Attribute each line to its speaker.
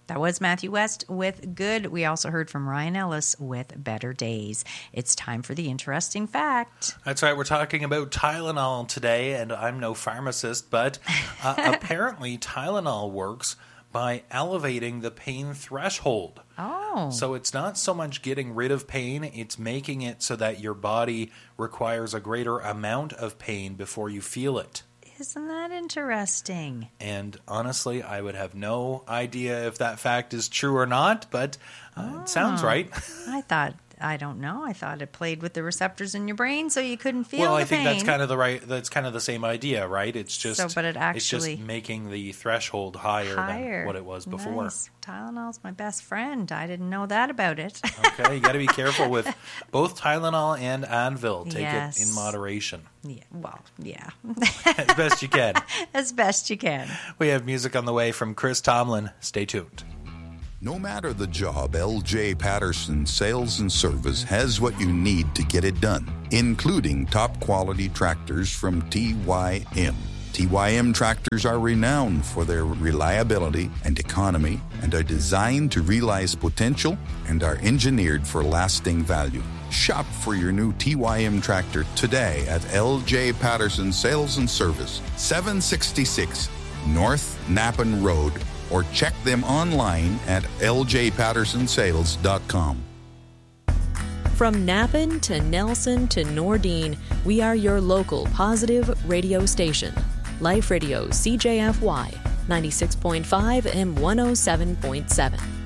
Speaker 1: That was Matthew West with Good. We also heard from Ryan Ellis with Better Days. It's time for the interesting fact.
Speaker 2: That's right. We're talking about Tylenol today, and I'm no pharmacist, but apparently Tylenol works by elevating the pain threshold.
Speaker 1: Oh.
Speaker 2: So it's not so much getting rid of pain, it's making it so that your body requires a greater amount of pain before you feel it.
Speaker 1: Isn't that interesting?
Speaker 2: And honestly, I would have no idea if that fact is true or not, but it sounds right.
Speaker 1: I don't know. I thought it played with the receptors in your brain so you couldn't feel
Speaker 2: well,
Speaker 1: the
Speaker 2: I think
Speaker 1: pain.
Speaker 2: that's kind of the same idea, right? It's just it's just making the threshold higher than what it was before.
Speaker 1: Nice. Tylenol's my best friend. I didn't know that about it.
Speaker 2: Okay, you got to be careful with both Tylenol and Advil. Take it in moderation.
Speaker 1: Yeah.
Speaker 2: As best you can.
Speaker 1: As best you can.
Speaker 2: We have music on the way from Chris Tomlin. Stay tuned.
Speaker 3: No matter the job, LJ Patterson Sales and Service has what you need to get it done, including top quality tractors from TYM. TYM tractors are renowned for their reliability and economy and are designed to realize potential and are engineered for lasting value. Shop for your new TYM tractor today at LJ Patterson Sales and Service, 766 North Nappen Road, or check them online at ljpattersonsales.com.
Speaker 4: From Nappen to Nelson to Nordine, we are your local positive radio station. Life Radio CJFY 96.5 and 107.7.